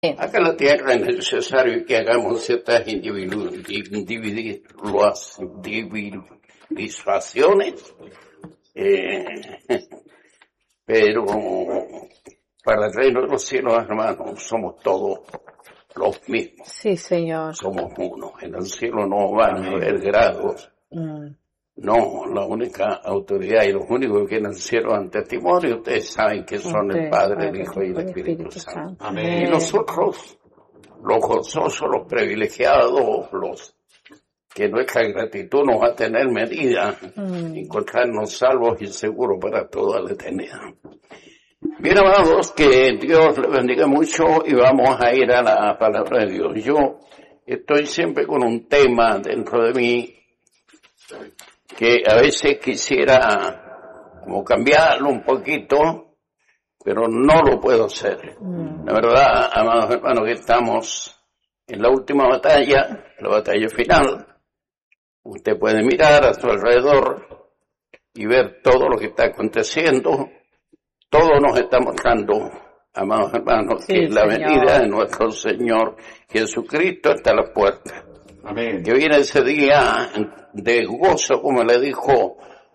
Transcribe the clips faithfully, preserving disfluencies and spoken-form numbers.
Acá en la tierra es necesario que hagamos ciertas individu- individuas- individualizaciones, eh, pero para el reino de los cielos, hermanos, somos todos los mismos. Sí, Señor. Somos uno. En el cielo no van a haber grados. Mm. No, la única autoridad y los únicos que en el cielo dan testimonio, ustedes saben que son Usted, el Padre, el Padre, Hijo y el el Espíritu Espíritu Santo. Santo. Y nosotros, los gozosos, los privilegiados, los que nuestra gratitud nos va a tener medida, Mm. encontrarnos salvos y seguros para toda la eternidad. Bien, amados, que Dios les bendiga mucho y vamos a ir a la palabra de Dios. Yo estoy siempre con un tema dentro de mí que a veces quisiera como cambiarlo un poquito, pero no lo puedo hacer. Mm. La verdad, amados hermanos, que estamos en la última batalla, la batalla final. Usted puede mirar a su alrededor y ver todo lo que está aconteciendo. Todo nos está mostrando, amados hermanos, Sí, que la Señor. venida de nuestro Señor Jesucristo está a la puerta. Amén. Que viene ese día de gozo, como le dijo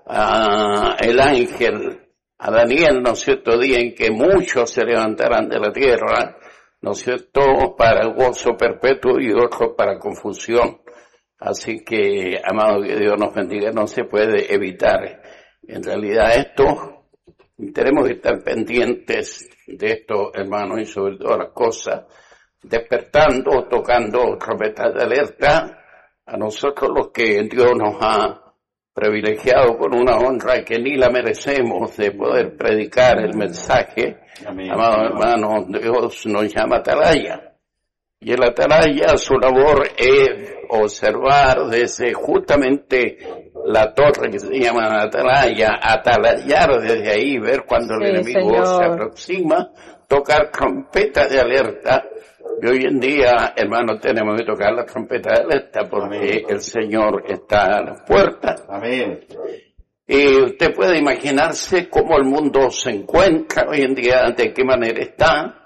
a el ángel a Daniel, ¿no es cierto?, día en que muchos se levantarán de la tierra, ¿no es cierto?, para gozo perpetuo y otros para confusión. Así que, amado, que Dios nos bendiga, no se puede evitar. En realidad esto, tenemos que estar pendientes de esto, hermanos, y sobre todas las cosas, despertando, tocando trompetas de alerta a nosotros los que Dios nos ha privilegiado con una honra que ni la merecemos de poder predicar el mensaje. Amén. Amados hermanos, Dios nos llama atalaya. Y el atalaya, su labor es observar desde justamente la torre que se llama atalaya, atalayar desde ahí, ver cuando Sí, el enemigo Señor. se aproxima, tocar trompeta de alerta. Y hoy en día, hermanos, tenemos que tocar la trompeta de alerta porque Amén. el Señor está a la puerta. Amén. Y usted puede imaginarse cómo el mundo se encuentra hoy en día, de qué manera está.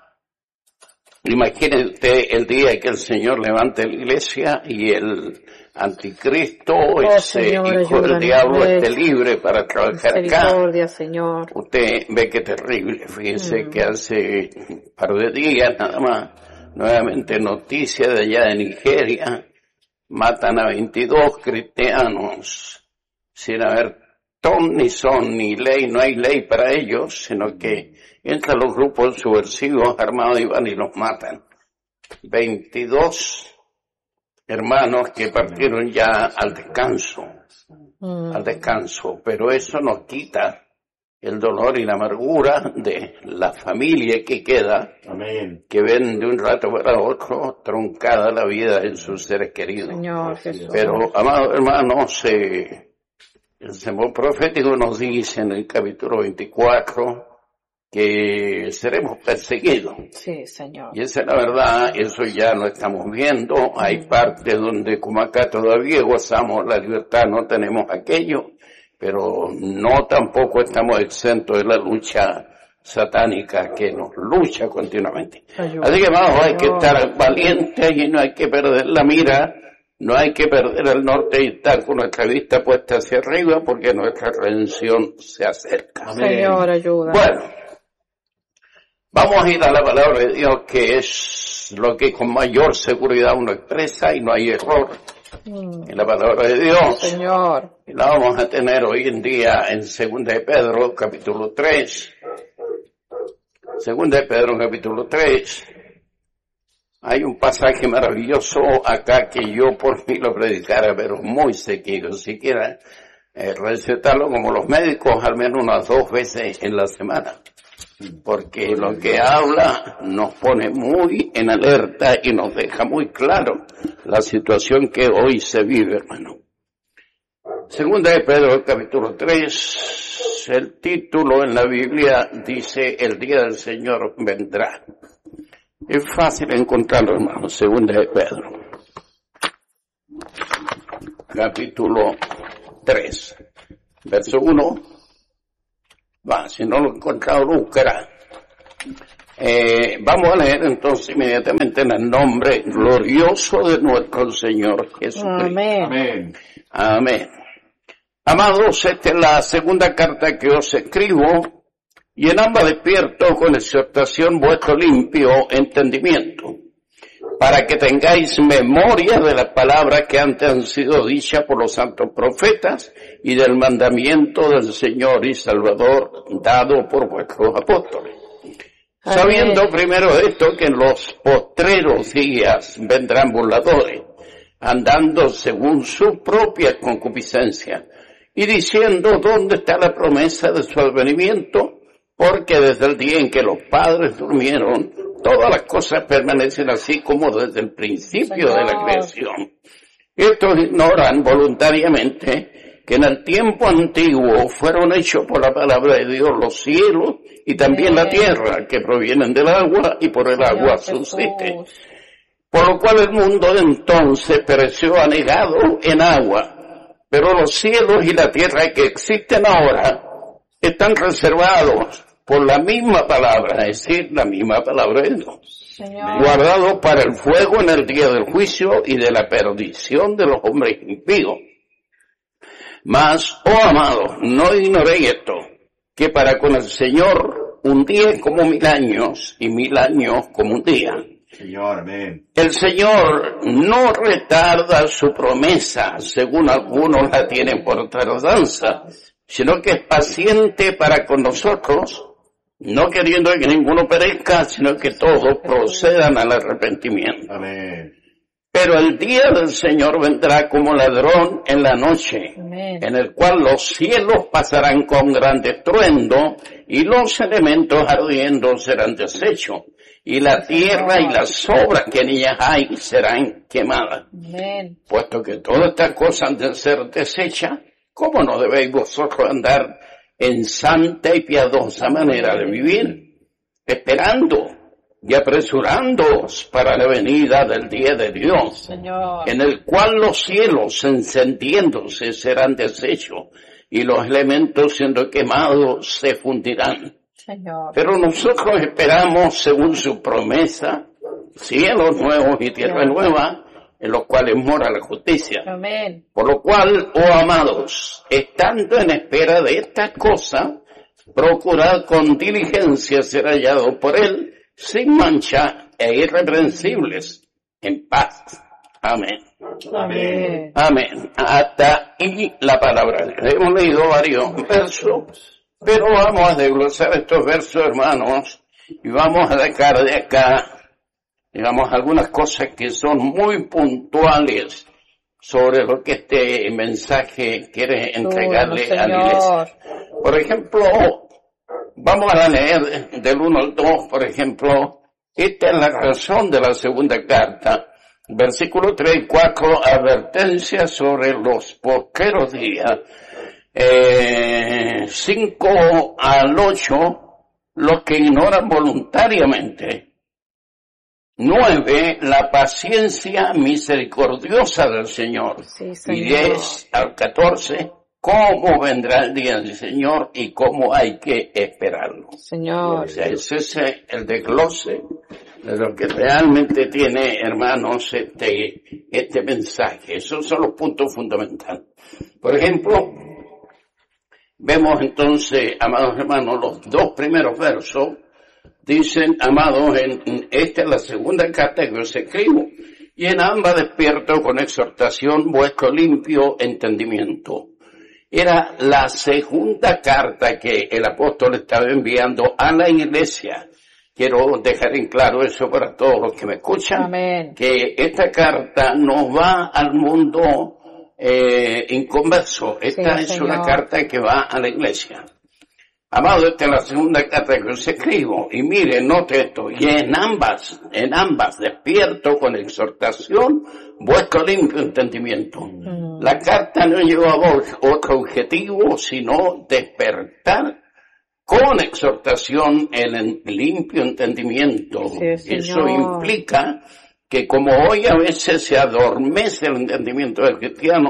Imagine usted el día que el Señor levante la iglesia y el anticristo, ese Señor, hijo del ayúdanos, diablo, Dios. esté libre para trabajar acá. Misericordia, Señor. Usted ve que terrible. Fíjense Mm. que hace un par de días nada más, nuevamente noticia de allá de Nigeria, matan a veintidós cristianos sin haber ton ni son ni ley, no hay ley para ellos, sino que entran los grupos subversivos armados y van y los matan. veintidós hermanos que partieron ya al descanso, Mm. al descanso, pero eso nos quita el dolor y la amargura de la familia que queda, Amén. que ven de un rato para otro truncada la vida de sus seres queridos. Señor Jesús. Pero, amados hermanos, eh, el sermón profético nos dice en el capítulo veinticuatro que seremos perseguidos. Sí, Señor. Y esa es la verdad, eso ya lo estamos viendo. Hay partes donde, como acá todavía gozamos la libertad, no tenemos aquello, pero no tampoco estamos exentos de la lucha satánica que nos lucha continuamente. Ayuda, Así que, hermanos, hay que Señor. estar valientes y no hay que perder la mira, no hay que perder el norte y estar con nuestra vista puesta hacia arriba porque nuestra redención se acerca. Amén. Señor, ayuda. Bueno, vamos a ir a la palabra de Dios, que es lo que con mayor seguridad uno expresa y no hay error Mm. en la palabra de Dios. Señor. Y la vamos a tener hoy en día en Segunda de Pedro, capítulo tres. Segunda de Pedro, capítulo tres. Hay un pasaje maravilloso acá que yo por mí lo predicara, pero muy seguido. Si quiera eh, recetarlo como los médicos, al menos unas dos veces en la semana. Porque lo que habla nos pone muy en alerta y nos deja muy claro la situación que hoy se vive, hermano. Segunda de Pedro, capítulo tres, el título en la Biblia dice, el día del Señor vendrá. Es fácil encontrarlo, hermano, Segunda de Pedro, capítulo tres, verso uno. Va, si no lo he encontrado, lo buscará. Eh, vamos a leer entonces inmediatamente en el nombre glorioso de nuestro Señor Jesucristo. Amén. Amén. Amén. Amados, esta es la segunda carta que os escribo, y en ambas despierto con exhortación vuestro limpio entendimiento, para que tengáis memoria de las palabras que antes han sido dichas por los santos profetas y del mandamiento del Señor y Salvador dado por vuestros apóstoles. Amén. Sabiendo primero esto, que en los postreros días vendrán burladores, andando según su propia concupiscencia, y diciendo dónde está la promesa de su advenimiento, porque desde el día en que los padres durmieron, todas las cosas permanecen así como desde el principio Señor. de la creación. Estos ignoran voluntariamente que en el tiempo antiguo fueron hechos por la palabra de Dios los cielos y también la tierra, que provienen del agua y por el Señor agua Jesús. subsisten. Por lo cual el mundo de entonces pereció anegado en agua, pero los cielos y la tierra que existen ahora están reservados por la misma palabra, es decir, la misma palabra de Dios, Señor. guardados para el fuego en el día del juicio y de la perdición de los hombres impíos. Mas, oh amados, no ignoréis esto, que para con el Señor un día es como mil años y mil años como un día. Señor, amén. El Señor no retarda su promesa, según algunos la tienen por tardanza, sino que es paciente para con nosotros, no queriendo que ninguno perezca, sino que todos procedan al arrepentimiento. Amén. Pero el día del Señor vendrá como ladrón en la noche, Amén. en el cual los cielos pasarán con gran estruendo, y los elementos ardiendo serán deshechos, y la tierra y las obras que en ellas hay serán quemadas. Amén. Puesto que todas estas cosas han de ser deshechas, ¿cómo no debéis vosotros andar en santa y piadosa manera de vivir, esperando y apresurándoos para la venida del día de Dios, Señor. en el cual los cielos encendiéndose serán deshechos y los elementos siendo quemados se fundirán? Señor. Pero nosotros esperamos, según su promesa, cielos nuevos y tierra nueva, en los cuales mora la justicia. Amén. Por lo cual, oh amados, estando en espera de estas cosas, procurad con diligencia ser hallados por Él, sin mancha e irreprensibles, en paz. Amén. Amén. Amén. Hasta ahí la palabra. Hemos leído varios versos, pero vamos a desglosar estos versos, hermanos, y vamos a sacar de acá, digamos, algunas cosas que son muy puntuales sobre lo que este mensaje quiere entregarle Bueno, a la iglesia. Por ejemplo, vamos a leer del uno al dos, por ejemplo, esta es la razón de la segunda carta. Versículo tres y cuatro, advertencia sobre los postreros días. Eh, cinco al ocho, los que ignoran voluntariamente. Nueve, la paciencia misericordiosa del Señor. Sí, Señor. Y diez al catorce, cómo vendrá el día del Señor y cómo hay que esperarlo. Señor. O sea, ese es el desglose de lo que realmente tiene, hermanos, este, este mensaje. Esos son los puntos fundamentales. Por ejemplo, vemos entonces, amados hermanos, los dos primeros versos. Dicen, amados, en, en esta es la segunda carta que os escribo, y en ambas despierto con exhortación vuestro limpio entendimiento. Era la segunda carta que el apóstol estaba enviando a la iglesia. Quiero dejar en claro eso para todos los que me escuchan. Amén. Que esta carta no va al mundo eh, inconverso. Esta Sí, es Señor. una carta que va a la iglesia. Amado, esta es la segunda carta que os escribo. Y mire, note esto. Y en ambas, en ambas despierto con exhortación vuestro limpio entendimiento. Mm. La carta no lleva a vos otro objetivo, sino despertar con exhortación el limpio entendimiento. Sí, Eso Señor. implica que como hoy a veces se adormece el entendimiento del cristiano,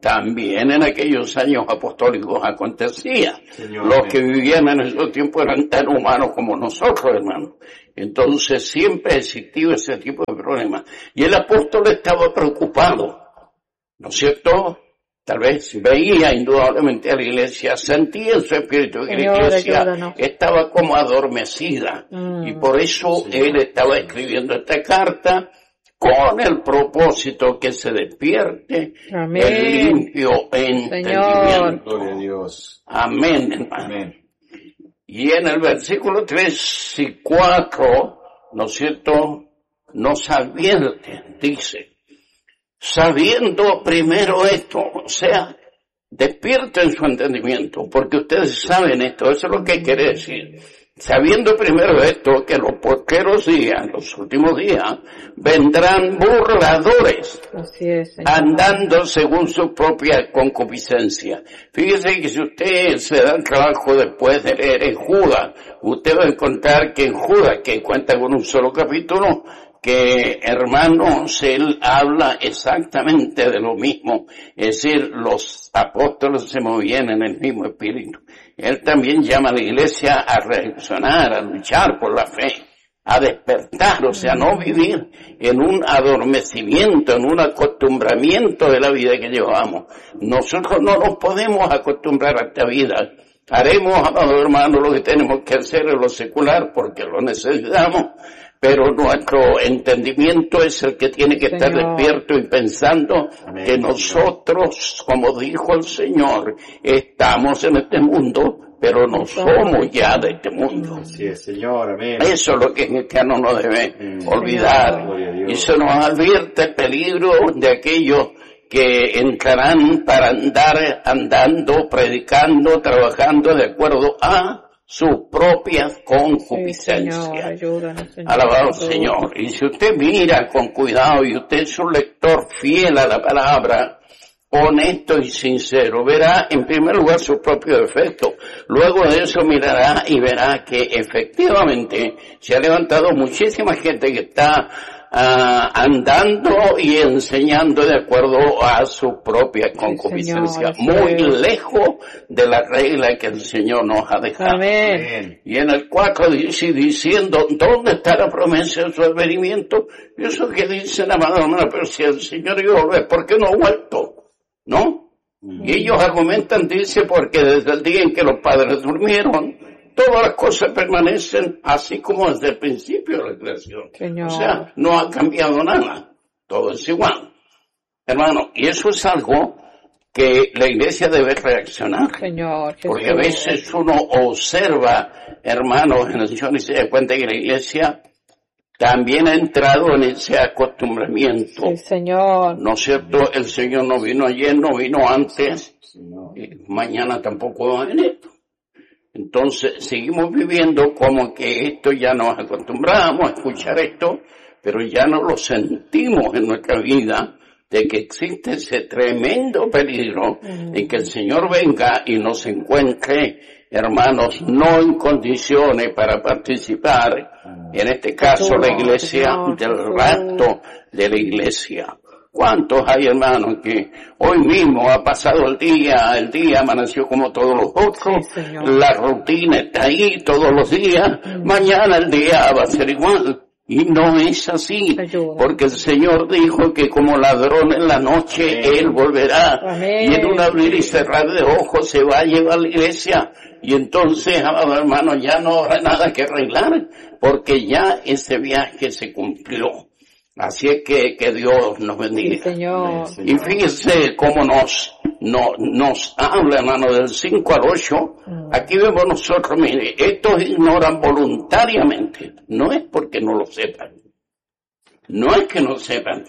también en aquellos años apostólicos acontecía. Señor, Los amén. que vivían en esos tiempos eran tan humanos como nosotros, hermano. Entonces siempre existió ese tipo de problemas. Y el apóstol estaba preocupado, ¿no es cierto? Tal vez veía indudablemente a la iglesia, sentía en su espíritu que Señor, la iglesia ayúdanos. estaba como adormecida. Mm. Y por eso Sí. él estaba escribiendo esta carta con el propósito que se despierte Amén. el limpio entendimiento. Gloria a Dios. Amén, hermano. Amén. Y en el versículo tres y cuatro, ¿no es cierto?, nos advierte, dice, sabiendo primero esto, o sea, despierten su entendimiento, porque ustedes saben esto, eso es lo que quiere decir. Sabiendo primero esto, que los postreros días, los últimos días, vendrán burladores, Así es, Señor. andando según su propia concupiscencia. Fíjese que si usted se da el trabajo después de leer en Judas, usted va a encontrar que en Judas, que cuenta con un solo capítulo, que hermanos, él habla exactamente de lo mismo. Es decir, los apóstoles se movían en el mismo espíritu. Él también llama a la iglesia a reaccionar, a luchar por la fe, a despertar, o sea, no vivir en un adormecimiento, en un acostumbramiento de la vida que llevamos. Nosotros no nos podemos acostumbrar a esta vida. Haremos, amados hermanos, lo que tenemos que hacer en lo secular porque lo necesitamos, pero nuestro entendimiento es el que tiene que estar Señor. despierto y pensando Amén, que Señor. nosotros, como dijo el Señor, estamos en este mundo, pero no Somos somos ya de este mundo. Así es, Señor. Amén. Eso es lo que el cristiano no debe Mm. olvidar. Gloria a Dios. Y se nos advierte el peligro de aquellos que entrarán para andar andando, predicando, trabajando de acuerdo a sus propias Sí, Señor, concupiscencias. ayúdanos, Señor. Alabado Ayúdanos. Señor. Y si usted mira con cuidado y usted es un lector fiel a la palabra, honesto y sincero, verá en primer lugar su propio defecto. Luego de eso mirará y verá que efectivamente se ha levantado muchísima gente que está ah, andando y enseñando de acuerdo a su propia concupiscencia, Señor, así muy es. lejos de la regla que el Señor nos ha dejado. Amén. Amén. Y en el cuatro dice, diciendo, ¿dónde está la promesa de su advenimiento? Y eso que dice la madonna, pero si el Señor iba a volver, ¿por qué no ha vuelto? ¿No? Y ellos argumentan, dice, porque desde el día en que los padres durmieron, todas las cosas permanecen así como desde el principio de la creación. Señor. O sea, no ha cambiado nada. Todo es igual. Hermano, y eso es algo que la iglesia debe reaccionar. Señor, Jesús. Porque a veces uno observa, hermanos, en el Señor y se da cuenta que la iglesia también ha entrado en ese acostumbramiento. Sí, Señor. ¿No es cierto? El Señor no vino ayer, no vino antes, Señor. y mañana tampoco va a venir. Entonces, seguimos viviendo como que esto ya nos acostumbramos a escuchar esto, pero ya no lo sentimos en nuestra vida, de que existe ese tremendo peligro en que el Señor venga y nos encuentre, hermanos, no en condiciones para participar, en este caso la iglesia, del rapto de la iglesia. ¿Cuántos hay, hermanos, que hoy mismo ha pasado el día, el día amaneció como todos los otros, Sí, Señor. la rutina está ahí todos los días, mañana el día va a ser igual? Y no es así, Ayuda. porque el Señor dijo que como ladrón en la noche Él volverá, Amén. y en un abrir y cerrar de ojos se va a llevar la iglesia, y entonces, amado hermano, ya no habrá nada que arreglar, porque ya ese viaje se cumplió. Así es que, que Dios nos Sí, bendiga. Señor. Y fíjese cómo nos, no, nos habla, hermano, del cinco al ocho. Aquí vemos nosotros, mire, estos ignoran voluntariamente. No es porque no lo sepan. No es que no sepan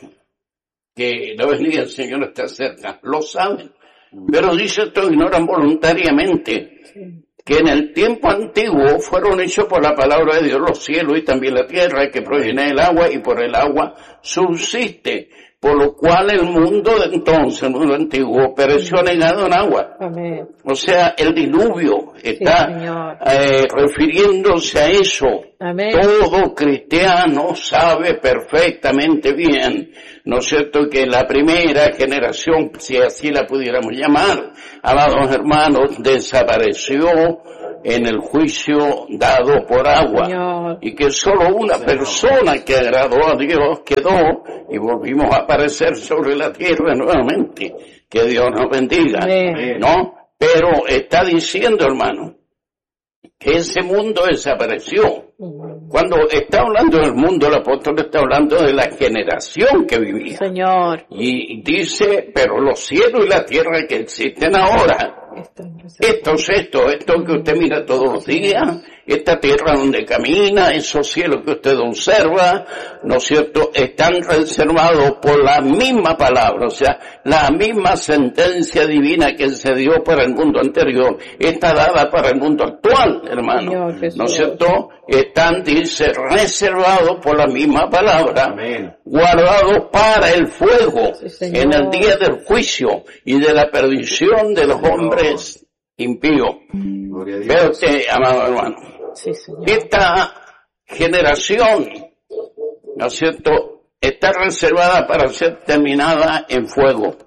que la venida del Señor está cerca. Lo saben. Pero dice, estos ignoran voluntariamente que en el tiempo antiguo fueron hechos por la palabra de Dios los cielos y también la tierra, que proviene del agua y por el agua subsiste. por lo cual el mundo de entonces, el mundo antiguo, pereció negado en agua. Amén. O sea, el diluvio está Sí, eh, refiriéndose a eso. Amén. Todo cristiano sabe perfectamente bien, ¿no es cierto?, que la primera generación, si así la pudiéramos llamar, amados hermanos, desapareció en el juicio dado por agua. Señor. Y que solo una persona que agradó a Dios quedó y volvimos a aparecer sobre la tierra nuevamente. Que Dios nos bendiga. Amén. ¿No? Pero está diciendo, hermano, que ese mundo desapareció. Cuando está hablando del mundo, el apóstol está hablando de la generación que vivía. Señor. Y dice, pero los cielos y la tierra que existen ahora, estos, esto, esto que usted mira todos los días, esta tierra donde camina, esos cielos que usted observa, ¿no es cierto?, están reservados por la misma palabra, o sea, la misma sentencia divina que se dio para el mundo anterior, está dada para el mundo actual, hermano. ¿No es cierto? Están, dice, reservados por la misma palabra, Amén. guardados para el fuego, Sí, en el día del juicio y de la perdición de los hombres impíos. Gloria a Dios. Vea usted, amado hermano, Sí, Señor. esta generación, ¿no es cierto?, está reservada para ser terminada en fuego.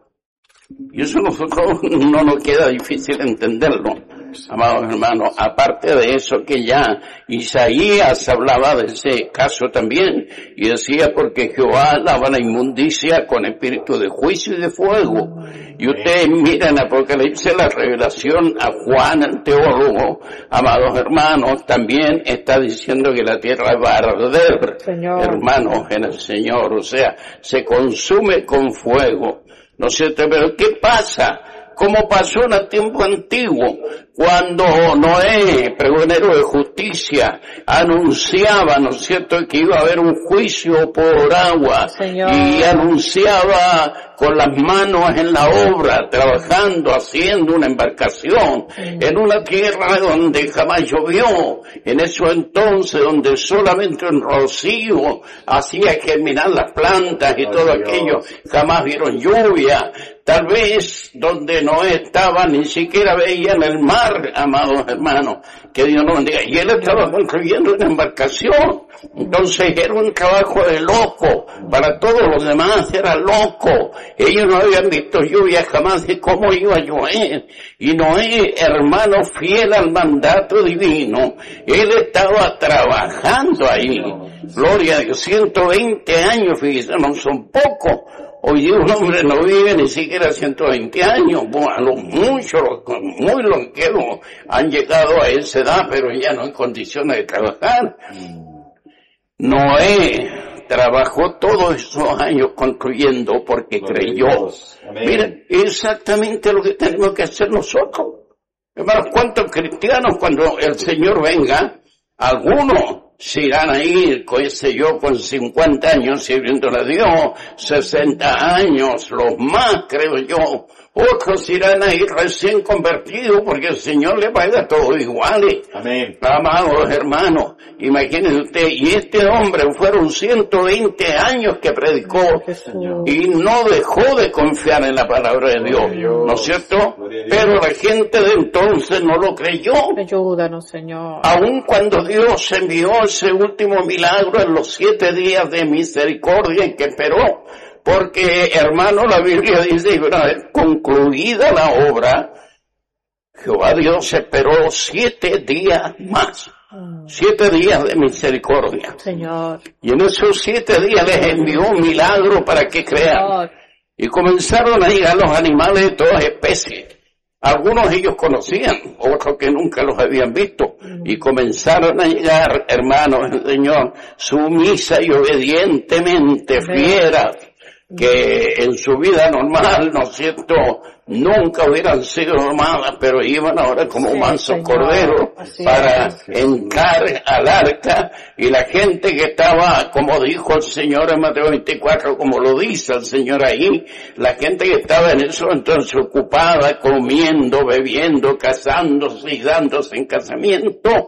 Y eso nosotros no nos queda difícil entenderlo, amados hermanos. Aparte de eso que ya Isaías hablaba de ese caso también, y decía, porque Jehová lava la inmundicia con espíritu de juicio y de fuego. Y ustedes miran en Apocalipsis la revelación a Juan, el teólogo, amados hermanos, también está diciendo que la tierra va a arder, Señor. hermanos, en el Señor. O sea, se consume con fuego. ¿No es cierto? Pero ¿qué pasa? Como pasó en el tiempo antiguo, cuando Noé, pregonero de justicia, anunciaba, ¿no es cierto?, que iba a haber un juicio por agua, Señor. y anunciaba con las manos en la obra, trabajando, haciendo una embarcación, en una tierra donde jamás llovió, en eso entonces donde solamente un rocío hacía germinar las plantas y Ay, todo Dios. aquello, jamás vieron lluvia. Tal vez donde no estaba ni siquiera veían el mar, amados hermanos, que Dios nos bendiga. Y él estaba construyendo una embarcación. Entonces era un trabajo de loco. Para todos los demás era loco. Ellos no habían visto lluvia jamás de cómo iba a llover. Y Noé, hermano fiel al mandato divino, él estaba trabajando ahí. Gloria a Dios, ciento veinte años, fíjense, no son pocos. Hoy día un hombre no vive ni siquiera ciento veinte años, bueno, a lo mucho, los muy longevos han llegado a esa edad, pero ya no en condiciones de trabajar. Noé trabajó todos esos años construyendo porque Gloria a creyó. Dios. Amén. Miren, exactamente lo que tenemos que hacer nosotros. Hermanos, ¿cuántos cristianos cuando el Señor venga, algunos se irán a ir, qué sé yo, con cincuenta años sirviéndole a Dios, sesenta años, los más, creo yo. Otros irán a ir recién convertidos porque el Señor le paga a todos iguales. Amén. Amados hermanos, imagínense usted, y este hombre fueron ciento veinte años que predicó Jesús. y no dejó de confiar en la palabra de Dios, Gloria a Dios. ¿no es cierto? Gloria a Dios. Pero la gente de entonces no lo creyó. Ayúdanos, Señor. Aun cuando Dios envió ese último milagro en los siete días de misericordia en que esperó, porque, hermano, la Biblia dice, una vez concluida la obra, Jehová Dios esperó siete días más, siete días de misericordia. Señor. Y en esos siete días les envió un milagro para que crean. Señor. Y comenzaron a llegar los animales de todas especies. Algunos ellos conocían, otros que nunca los habían visto. Y comenzaron a llegar, hermanos del Señor, sumisa y obedientemente fieras, que en su vida normal, ¿no es cierto?, nunca hubieran sido domadas, pero iban ahora como Sí, mansos Señor. corderos Así para es. entrar al arca, y la gente que estaba, como dijo el Señor en Mateo veinticuatro, como lo dice el Señor ahí, la gente que estaba en eso entonces ocupada, comiendo, bebiendo, casándose y dándose en casamiento,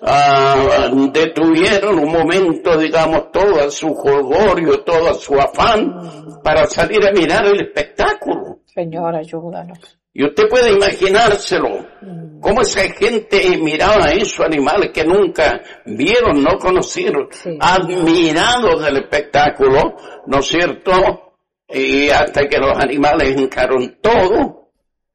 ah, detuvieron un momento, digamos, todo su jolgorio, todo su afán para salir a mirar el espectáculo. Señor, ayúdanos. Y usted puede imaginárselo, cómo esa gente miraba a esos animales que nunca vieron, no conocieron, Sí. admirados del espectáculo, ¿no es cierto? Y hasta que los animales encaron todo,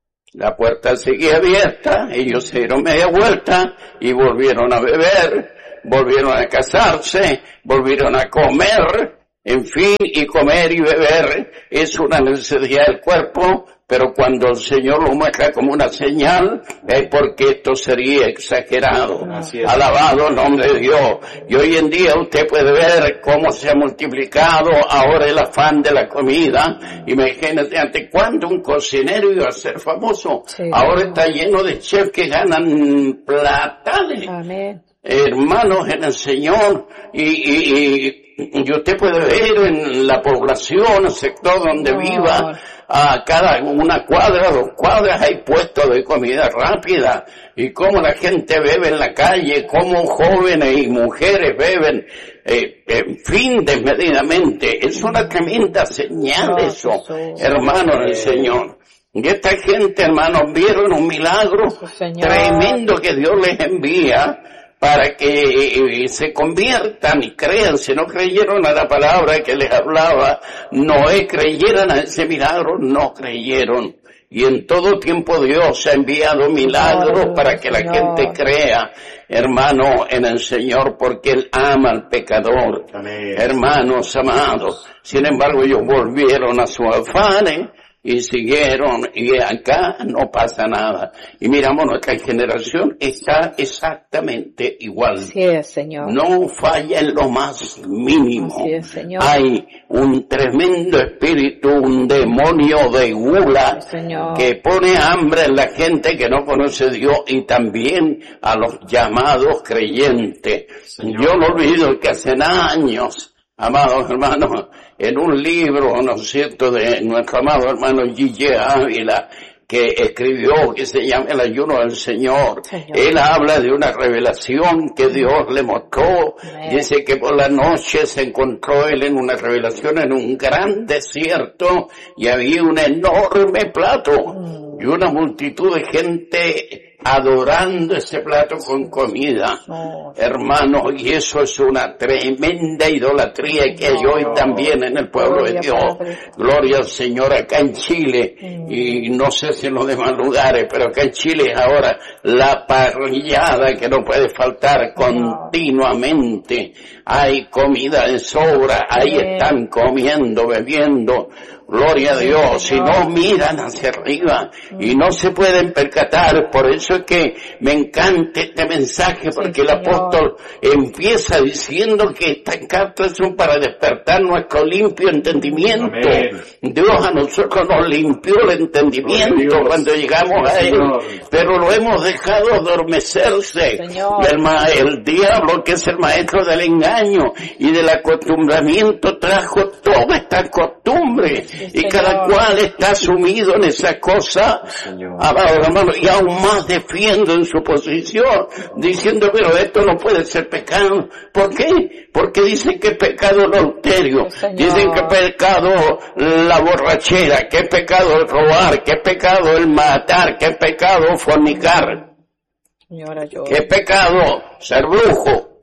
la puerta seguía abierta, ellos se dieron media vuelta y volvieron a beber, volvieron a casarse, volvieron a comer, en fin, y comer y beber es una necesidad del cuerpo, pero cuando el Señor lo muestra como una señal, es porque esto sería exagerado. Así es. Alabado el nombre de Dios. Y hoy en día usted puede ver cómo se ha multiplicado ahora el afán de la comida. Imagínate, ante cuándo un cocinero iba a ser famoso. Sí. Ahora está lleno de chefs que ganan platales. Amén. Hermanos en el Señor, y, y, y, y usted puede ver en la población, el sector donde No. viva, a cada una cuadra, dos cuadras hay puestos de comida rápida, y cómo la gente bebe en la calle, cómo jóvenes y mujeres beben, eh, en fin, desmedidamente. Es una tremenda señal No, eso, Jesús. hermanos del Señor. Y esta gente, hermanos, vieron un milagro Señor. tremendo que Dios les envía para que eh, se conviertan y crean. Si no creyeron a la palabra que les hablaba Noé, creyeran a ese milagro, no creyeron. Y en todo tiempo Dios ha enviado milagros Gloria, para que la Señor. gente crea, hermano, en el Señor, porque Él ama al pecador. Amén. Hermanos amados, sin embargo ellos volvieron a sus afanes y siguieron, y acá no pasa nada. Y miramos, nuestra generación está exactamente igual. Así es, Señor. No falla en lo más mínimo. Así es, Señor. Hay un tremendo espíritu, un demonio de gula Señor. que pone hambre en la gente que no conoce a Dios y también a los llamados creyentes. Señor. Yo no olvido que hace años, amados hermanos, en un libro, ¿no es cierto?, de nuestro amado hermano G. Ávila, que escribió, que se llama El ayuno del Señor. Señor. Él habla de una revelación que Dios le mostró. Amén. Dice que por la noche se encontró él en una revelación en un gran desierto y había un enorme plato y una multitud de gente adorando ese plato con comida. No. Hermanos, y eso es una tremenda idolatría que hay hoy también en el pueblo de Gloria, Dios. Padre. Gloria al Señor acá en Chile, y no sé si en los demás lugares, pero acá en Chile es ahora la parrillada que no puede faltar continuamente. Hay comida de sobra, ahí Amén. están comiendo, bebiendo. Gloria a Dios, si no miran hacia arriba y no se pueden percatar. Por eso es que me encanta este mensaje, porque el Señor. apóstol empieza diciendo que estas cartas son para despertar nuestro limpio entendimiento. Amén. Dios a nosotros nos limpió el entendimiento Gloria a Dios. cuando llegamos Sí, a Él, Señor. pero lo hemos dejado adormecerse. Señor. El, ma- el diablo, que es el maestro del engaño y del acostumbramiento, trajo toda esta costumbre. Y Señor. cada cual está sumido en esa cosa, Señor. amado hermano, y aún más defiendo en su posición, diciendo, pero esto no puede ser pecado. ¿Por qué? Porque dicen que es pecado el adulterio, Sí, Señor. dicen que es pecado la borrachera, que es pecado el robar, que es pecado el matar, que es pecado fornicar, Señora, yo. que es pecado ser brujo.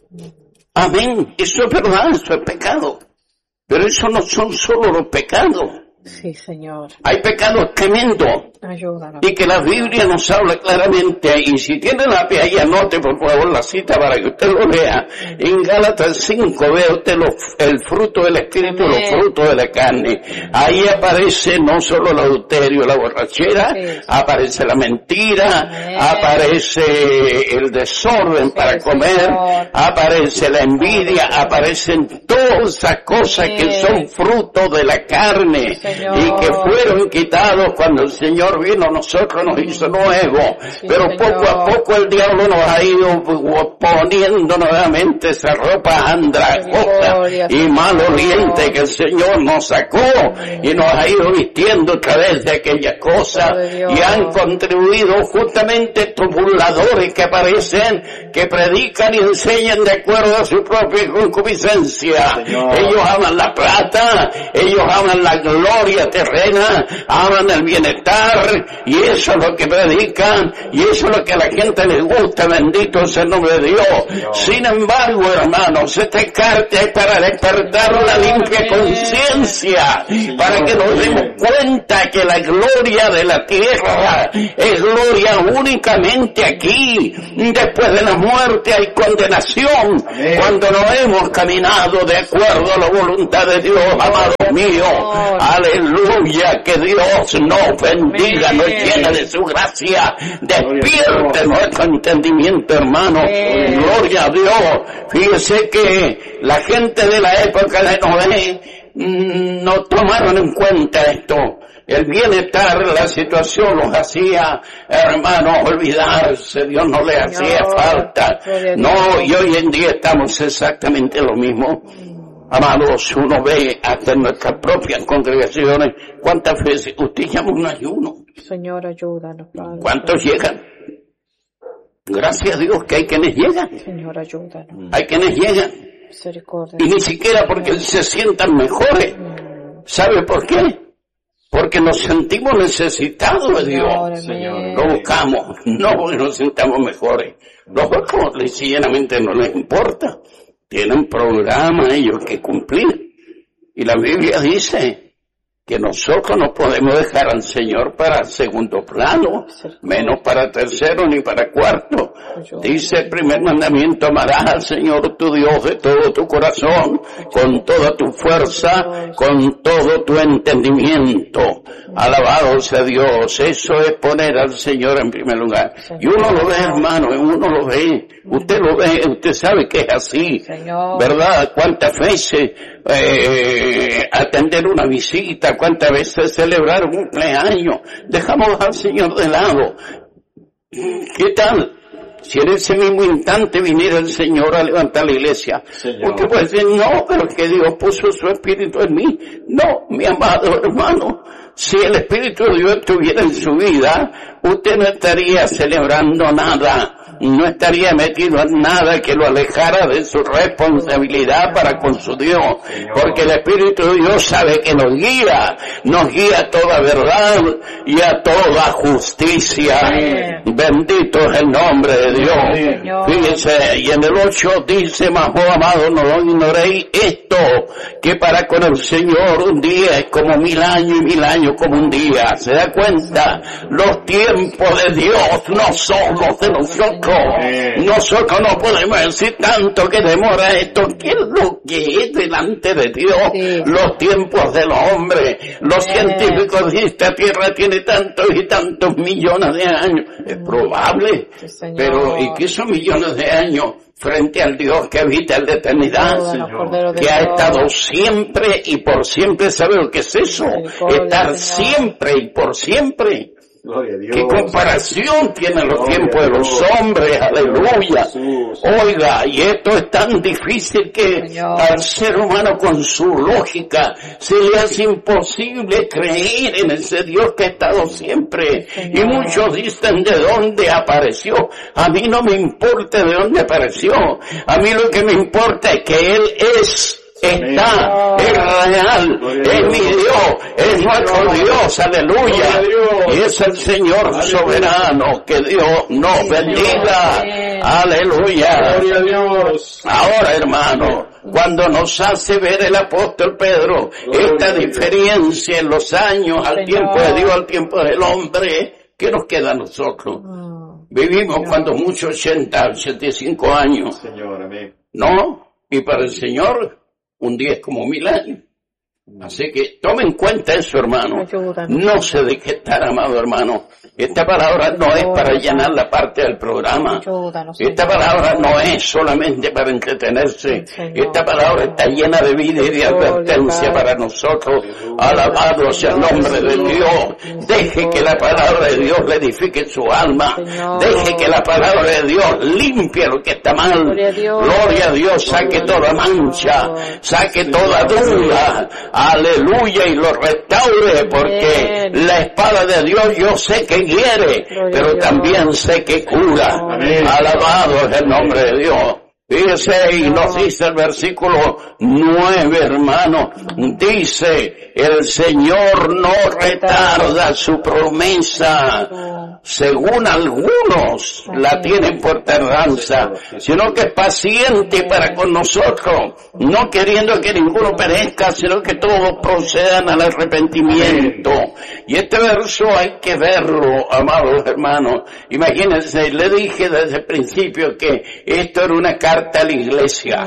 Amén, eso es verdad, eso es pecado. Pero eso no son solo los pecados. Sí, Señor. Hay pecados tremendos Ayúdanos. y que la Biblia nos habla claramente. Y si tiene lápiz ahí, anote por favor la cita para que usted lo lea. En Gálatas cinco vea usted los, el fruto del Espíritu y los Amén. frutos de la carne. Ahí aparece no solo el adulterio, la borrachera, Sí. aparece la mentira, Amén. aparece el desorden para comer, Señor. aparece la envidia, aparecen todas esas cosas que Sí. son fruto de la carne. Señor. Señor. y que fueron quitados cuando el Señor vino, nosotros nos hizo nuevo, Sí, pero Señor. poco a poco el diablo nos ha ido poniendo nuevamente esa ropa andrajosa Gloria, y Señor. maloliente que el Señor nos sacó y nos ha ido vistiendo a través de aquellas cosas Gloria a Dios. y han contribuido justamente estos burladores que aparecen, que predican y enseñan de acuerdo a su propia concupiscencia. Señor. Ellos aman la plata, ellos aman la gloria terrena, aman el bienestar, y eso es lo que predican, y eso es lo que a la gente les gusta, bendito sea el nombre de Dios. Señor. Sin embargo, hermanos, esta carta es para despertar una limpia conciencia, para que nos demos cuenta que la gloria de la tierra es gloria únicamente aquí. Después de la muerte hay condenación. Amén. Cuando no hemos caminado de acuerdo a la voluntad de Dios, amado mío. Aleluya, que Dios nos bendiga, nos llena de su gracia. Despierte nuestro entendimiento, hermano. Amén. Gloria a Dios. Fíjese que la gente de la época de Noé mm, no tomaron en cuenta esto. El bienestar, la situación los hacía, hermanos, olvidarse. Dios no les hacía Señor, falta. gloria a No, Dios. y hoy en día estamos exactamente lo mismo. Amados, uno ve hasta en nuestras propias congregaciones cuántas veces usted llama un ayuno. Señor, ayúdanos, Padre. ¿Cuántos llegan? Gracias a Dios que hay quienes llegan. Señor, ayúdanos. Hay quienes llegan. Misericordia. Y ni siquiera porque se sientan mejores. ¿Sabe por qué? Porque nos sentimos necesitados de Dios. Señor, Señor. amén. Lo buscamos, no porque nos sintamos mejores. Los otros sencillamente no les importa. Tienen programas ellos que cumplir. Y la Biblia dice que nosotros no podemos dejar al Señor para segundo plano, menos para tercero ni para cuarto. Dice el primer mandamiento: amarás al Señor tu Dios de todo tu corazón, con toda tu fuerza, con todo tu entendimiento. Alabado sea Dios. Eso es poner al Señor en primer lugar. Y uno lo ve, hermano, uno lo ve. Usted lo ve, usted sabe que es así. Señor. ¿Verdad? ¿Cuántas veces eh, atender una visita? ¿Cuántas veces celebrar un cumpleaños? Dejamos al Señor de lado. ¿Qué tal? Si en ese mismo instante viniera el Señor a levantar la iglesia, Señor. usted puede decir: no, pero es que Dios puso su Espíritu en mí. No, mi amado hermano, si el Espíritu de Dios estuviera en su vida, usted no estaría celebrando nada. No estaría metido en nada que lo alejara de su responsabilidad para con su Dios, porque el Espíritu de Dios sabe que nos guía, nos guía a toda verdad y a toda justicia. Amén. Bendito es el nombre de Dios. Señor. Fíjense, y en el ocho dice: mas, oh amado, no lo ignoréis esto, que para con el Señor un día es como mil años y mil años como un día. ¿Se da cuenta? Los tiempos de Dios no son los de nosotros. Nosotros no podemos decir tanto que demora esto. ¿Qué es lo que es delante de Dios? Sí. Los tiempos del hombre. Los Sí. científicos dicen: esta tierra tiene tantos y tantos millones de años. Es probable. Sí, Señor. Pero, ¿y qué son millones de años frente al Dios que habita en la eternidad? Ayúdanos, Señor. Cordero de Que ha Dios. estado siempre y por siempre. ¿Sabe lo que es eso? Misericordia, Estar Señor. siempre y por siempre. Gloria a Dios. ¿Qué comparación tienen los Gloria tiempos de a los Dios. hombres? Aleluya. Jesús. Oiga, y esto es tan difícil que Señor. al ser humano con su lógica se le hace imposible creer en ese Dios que ha estado siempre. Señor. Y muchos dicen: ¿de dónde apareció? A mí no me importa de dónde apareció. A mí lo que me importa es que Él es. Está, Amén. es real, Gloria a es Dios. mi Dios, es nuestro Dios, aleluya. Gloria a Dios. Y es el Señor Aleluya. soberano, que Dios nos Sí, bendiga. Amén. Aleluya. Gloria a Dios. Ahora, hermano, cuando nos hace ver el apóstol Pedro Gloria esta a Dios. diferencia en los años, al Señor. tiempo de Dios, al tiempo del hombre, ¿qué nos queda a nosotros? Mm. Vivimos cuando muchos ochenta, ochenta y cinco años, Señor, amén. ¿no? Y para el Señor, un día es como mil años. Así que tome en cuenta eso, hermano. Ayúdanos. No se deje estar, amado hermano. Esta palabra no es para llenar la parte del programa. Ayúdanos, Esta Señor. palabra no es solamente para entretenerse. Señor. Esta palabra está llena de vida y de advertencia para nosotros. Alabado sea el nombre de Dios. Deje que la palabra de Dios le edifique su alma. Señor. Deje que la palabra de Dios limpie lo que está mal. Gloria a Dios. Gloria a Dios. Saque toda mancha. Saque toda duda. Aleluya. Y lo restaure, porque Amén. la espada de Dios yo sé que hiere, Gloria pero a Dios. también sé que cura. Amén. Alabado es el nombre de Dios. Fíjese, y nos dice el versículo nueve, hermano, dice, el Señor no retarda su promesa, según algunos la tienen por tardanza, sino que es paciente para con nosotros, no queriendo que ninguno perezca, sino que todos procedan al arrepentimiento. Y este verso hay que verlo, amados hermanos. Imagínense, le dije desde el principio que esto era una carta a la iglesia,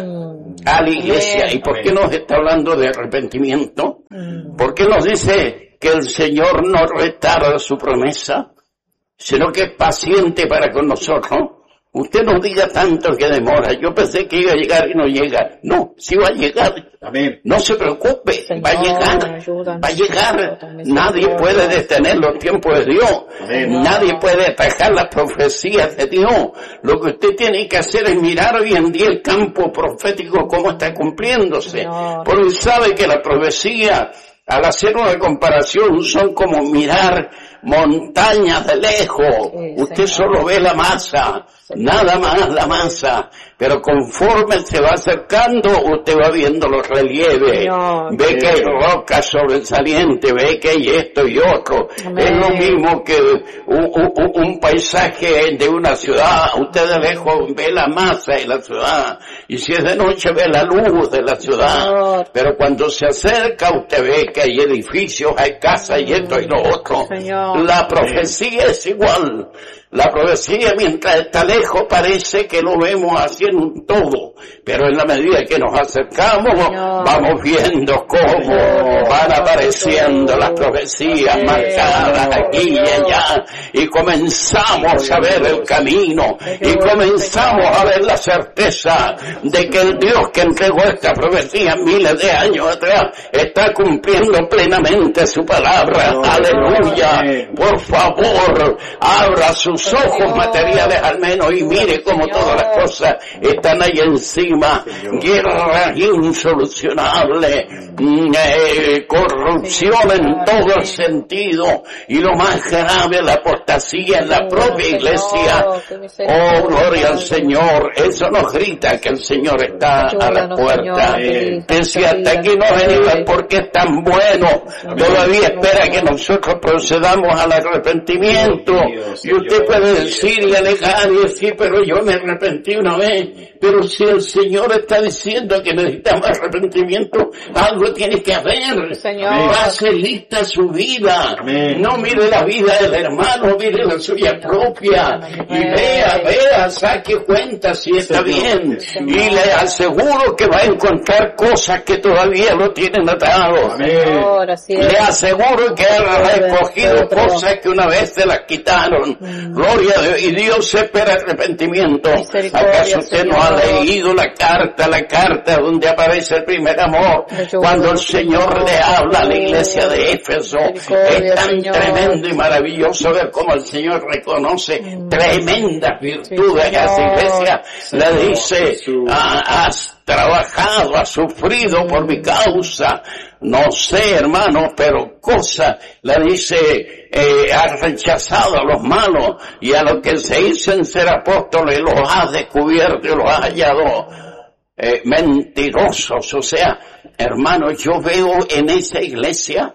a la iglesia. ¿Y por qué nos está hablando de arrepentimiento? ¿Por qué nos dice que el Señor no retarda su promesa, sino que es paciente para con nosotros? Usted no diga tanto que demora. Yo pensé que iba a llegar y no llega. No, sí va a llegar. Amén. No se preocupe, Señor, va a llegar, ayúdanos, va a llegar. Señor, también, Nadie Señor. puede detener los tiempos de Dios. Amén. Nadie puede atajar las profecías de Dios. Lo que usted tiene que hacer es mirar hoy en día el campo profético cómo está cumpliéndose. Señor. Porque sabe que la profecía, al hacer una comparación, son como mirar montañas de lejos. Sí, Usted Señor. solo ve la masa, nada más la masa, pero conforme se va acercando, usted va viendo los relieves, Señor. ve que hay rocas sobresalientes, ve que hay esto y otro. Amén. Es lo mismo que un, un, un paisaje de una ciudad. Usted de lejos ve la masa de la ciudad, y si es de noche ve la luz de la ciudad, Señor. pero cuando se acerca usted ve que hay edificios, hay casas y esto y lo otro. Señor. La profecía es igual. La profecía, mientras está lejos, parece que lo vemos así en un todo, pero en la medida que nos acercamos, Señor. vamos viendo cómo Señor. van apareciendo las profecías Amén. marcadas aquí y allá, y comenzamos a ver el camino, y comenzamos a ver la certeza de que el Dios que entregó esta profecía miles de años atrás está cumpliendo plenamente su palabra. Aleluya. Por favor, abra sus ojos materiales al menos y mire cómo todas las cosas están ahí encima. Guerra insolucionable, mm, eh, corrupción en todo el sentido, y lo más grave, la apostasía en la propia iglesia. Oh, gloria al Señor. Eso nos grita que el Señor está a la puerta. Que si hasta aquí no venimos porque es tan bueno, todavía espera que nosotros procedamos al arrepentimiento. Y usted puede decir y alegar y decir, pero yo me arrepentí una vez. Pero si el Señor está diciendo que necesitamos arrepentimiento, algo tiene que haber. Señor. Hace lista su vida. Amén. No mire la vida del hermano, mire la suya propia. Y Amén. vea, vea, saque cuenta si está bien. Y le aseguro que va a encontrar cosas que todavía lo tienen atado. Señor, así es. Le aseguro que ha recogido cosas que una vez se las quitaron. Gloria a Dios. Y Dios espera arrepentimiento. Misericordia, ¿Acaso usted no ha Señor. leído la carta, la carta donde aparece el primer amor? Cuando el Señor le habla a la iglesia de Éfeso. Es tan Señor. tremendo y maravilloso ver cómo el Señor reconoce tremendas virtudes Sí, a esa Señor. iglesia. Le dice, "Ah, has trabajado, has sufrido por mi causa". No sé, hermano, pero cosa, le dice, eh, has rechazado a los malos y a los que se dicen ser apóstoles los has descubierto y los has hallado eh, mentirosos. O sea, hermano, yo veo en esa iglesia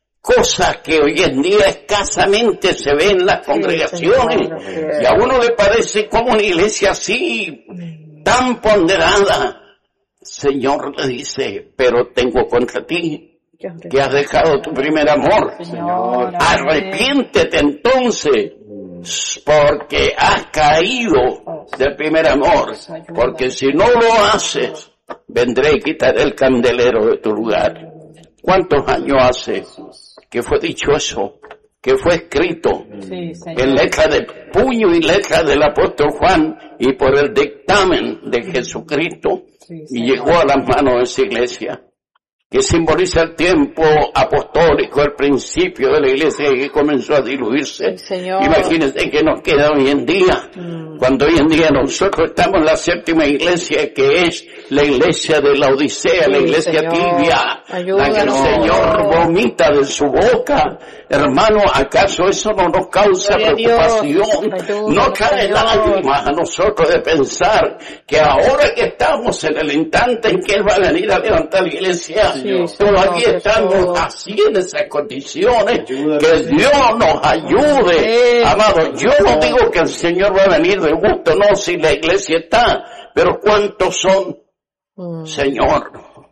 cosas que hoy en día escasamente se ven en las congregaciones. Señor, así es. Y a uno le parece como una iglesia así, tan ponderada. Señor le dice, pero tengo contra ti que has dejado tu primer amor. Señor, amén. Arrepiéntete entonces, porque has caído del primer amor. Porque si no lo haces, vendré y quitaré el candelero de tu lugar. ¿Cuántos años hace que fue dicho eso? Que fue escrito Sí, Señor. en letra de puño y letra del apóstol Juan y por el dictamen de Jesucristo Sí, y Señor. llegó a las manos de esa iglesia, que simboliza el tiempo apostólico, el principio de la iglesia que comenzó a diluirse. Sí, Señor. Imagínense que nos queda hoy en día, Mm. cuando hoy en día nosotros estamos en la séptima iglesia, que es la iglesia de la Odisea, Sí, la iglesia Señor. tibia, la que el Ayúdanos, Señor Señor. vomita de su boca. Hermano, ¿acaso eso no nos causa Gloria a Dios. preocupación? Ayúdanos, No cae Señor. lágrimas a nosotros de pensar que ahora que estamos en el instante en que Él va a venir a levantar la iglesia, Sí, todavía Señor, estamos Jesús. así en esas condiciones. Ayúdanos, Que Señor. Dios nos ayude. Sí. Amado, yo no digo que el Señor va a venir de gusto, no, si la iglesia está, pero ¿cuántos son? Mm. Señor,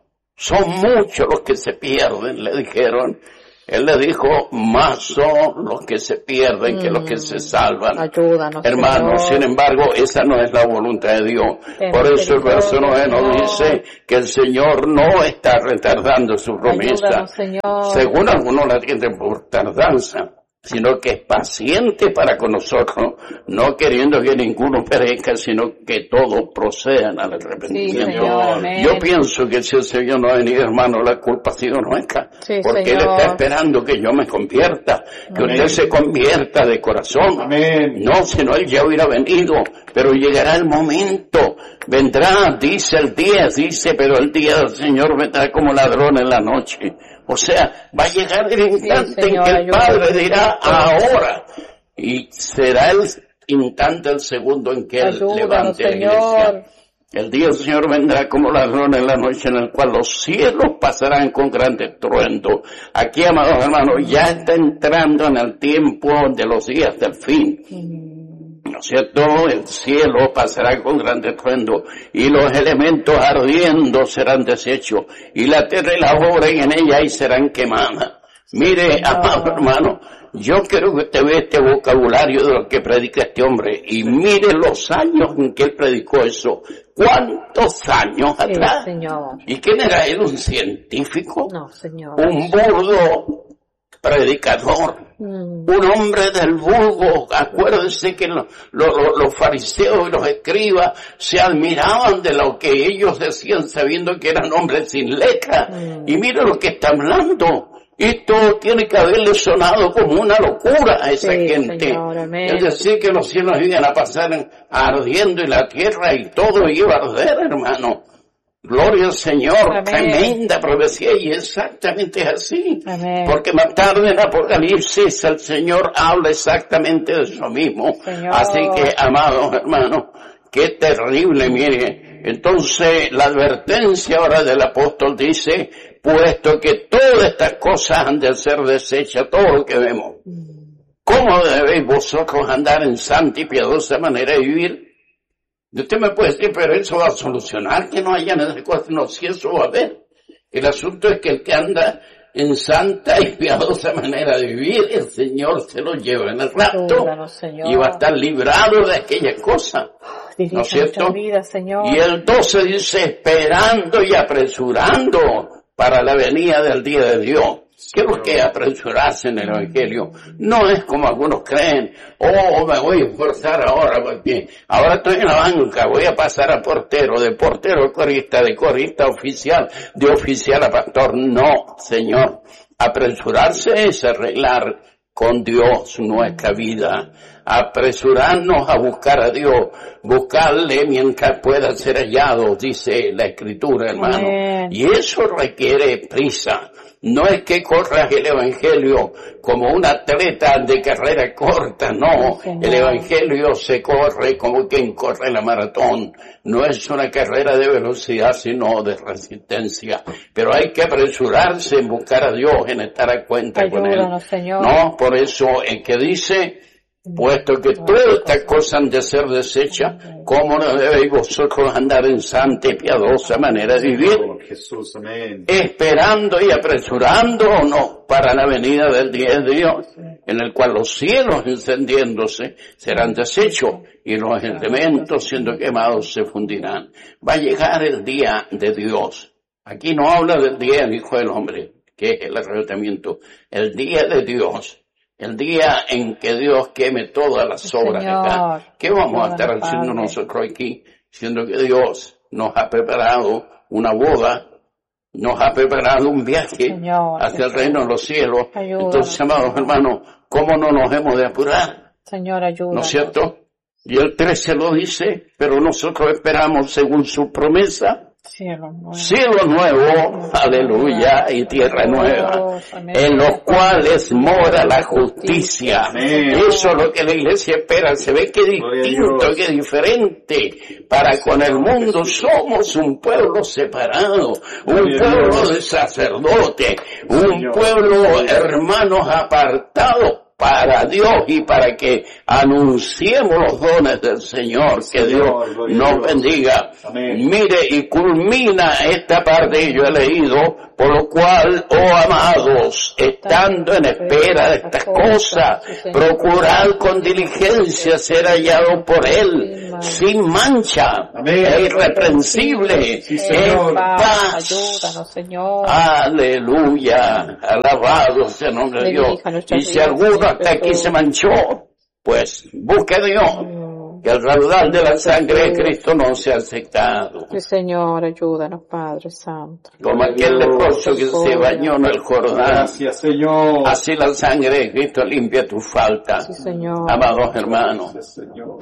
son muchos los que se pierden, le dijeron. Él le dijo, más son los que se pierden que los que se salvan. Ayúdanos, Hermanos, Señor. sin embargo, esa no es la voluntad de Dios. Ten Por eso el verso misericordia, nueve nos Señor. dice que el Señor no está retardando su promesa. Ayúdanos, Señor. Según algunos la tienen por tardanza, sino que es paciente para con nosotros, no queriendo que ninguno perezca, sino que todos procedan al Sí, arrepentimiento. Señor. Amén. Yo pienso que si el Señor no ha venido, hermano, la culpa ha sido nuestra. Sí, porque Señor. Él está esperando que yo me convierta, que Amén. usted se convierta de corazón. Amén. No, sino Él ya hubiera venido, pero llegará el momento, vendrá, dice el día, dice, pero el día del Señor vendrá como ladrón en la noche. O sea, va a llegar el instante en Señor, que el ayúdanos. Padre dirá ahora, y será el instante, el segundo en que Él Ayúdanos, levante la Señor. iglesia. El día del Señor vendrá como ladrón en la noche, en el cual los cielos pasarán con grande estruendo. Aquí, amados hermanos, ya está entrando en el tiempo de los días del fin. ¿No es cierto? El cielo pasará con grande estruendo y los elementos ardiendo serán deshechos y la tierra y la obra en ella y serán quemadas. Mire, amado hermano, yo quiero que usted vea este vocabulario de lo que predica este hombre y mire los años en que él predicó eso. ¿Cuántos años Sí, atrás? Señor. ¿Y quién era él? ¿Un científico? No, Señor. ¿Un burdo predicador? Mm. Un hombre del vulgo. Acuérdense que lo- lo- lo- los fariseos y los escribas se admiraban de lo que ellos decían sabiendo que eran hombres sin letra. Mm. Y mira lo que está hablando. Esto tiene que haberle sonado como una locura a esa Sí, gente. Señor, amén. Es decir, que los cielos iban a pasar ardiendo y la tierra y todo iba a arder, hermano. Gloria al Señor, Amén. tremenda profecía y exactamente es así. Amén. Porque más tarde en Apocalipsis el Señor habla exactamente de eso mismo. Señor. Así que, amados hermanos, qué terrible, mire. Entonces, la advertencia ahora del apóstol dice, puesto que todas estas cosas han de ser deshechas, todo lo que vemos. ¿Cómo debéis vosotros andar en santa y piadosa manera de vivir? Y usted me puede decir, pero eso va a solucionar que no haya esas cosas. No, si eso va a haber. El asunto es que el que anda en santa y piadosa manera de vivir, el Señor se lo lleva en el rapto Ayúdanos, Señor. y va a estar librado de aquella cosa. Dirige ¿No es cierto? nuestra vida, Señor. Y el doce dice, esperando y apresurando para la venida del día de Dios. ¿Qué es lo que es apresurarse en el Evangelio? No es como algunos creen, oh, me voy a esforzar ahora, porque ahora estoy en la banca, voy a pasar a portero, de portero a corista, de corista a oficial, de oficial a pastor. No, Señor, apresurarse es arreglar con Dios nuestra vida, apresurarnos a buscar a Dios, buscarle mientras pueda ser hallado, dice la Escritura, hermano. Amén. Y eso requiere prisa. No es que corras el Evangelio como un atleta de carrera corta, no. Señor. El Evangelio se corre como quien corre la maratón. No es una carrera de velocidad, sino de resistencia. Pero hay que apresurarse en buscar a Dios, en estar a cuenta con Él. Ayúdanos, Señor. No, por eso el que dice, puesto que todas estas cosas han de ser desechas, ¿cómo no debéis vosotros andar en santa y piadosa manera de vivir? Jesús, amén. Esperando y apresurando o no para la venida del día de Dios, en el cual los cielos encendiéndose serán deshechos y los elementos siendo quemados se fundirán. Va a llegar el día de Dios. Aquí no habla del día del Hijo del Hombre, que que es el arrebatamiento, el día de Dios, el día en que Dios queme todas las Sí, obras Señor. acá. ¿Qué vamos a estar Ayúdanos, haciendo Padre. nosotros aquí? Siendo que Dios nos ha preparado una boda, nos ha preparado un viaje Señor, hacia el Jesús. reino de los cielos. Ayúdanos, Entonces, amados Señor. hermanos, ¿cómo no nos hemos de apurar? Señor, ayúdanos. ¿No es cierto? Y el trece lo dice, pero nosotros esperamos según su promesa, Cielo nuevo. cielo nuevo, aleluya, y tierra nueva, en los cuales mora la justicia. Amén. Eso es lo que la iglesia espera. Se ve que Gloria a distinto, Dios. que diferente. Para con el mundo somos un pueblo separado, un Gloria a pueblo Dios. de sacerdotes, un Señor. pueblo, hermanos, apartados para Dios y para que anunciemos los dones del Señor. Que Señor, Dios gloria a nos Dios. bendiga. Amén. Mire, y culmina esta parte que yo he leído, por lo cual, oh amados, estando en espera de estas cosas, procurad con diligencia ser hallado por Él, sin mancha, Amén. e irreprensible, Sí, en Señor. paz. Ayúdanos, Señor. Aleluya, alabado sea el nombre de Dios. Bendiga nuestras Y si vidas, alguno Señor hasta aquí Jesús. se manchó, pues busque a Dios, Mm. que el raudal de la sangre de Cristo no sea secado. Sí, Señor, ayúdanos, Padre Santo. Como aquel leproso que se bañó en el Jordán, Gracias, Señor. así la sangre de Cristo limpia tu falta. Sí, Señor. Amados hermanos, Gracias, Señor.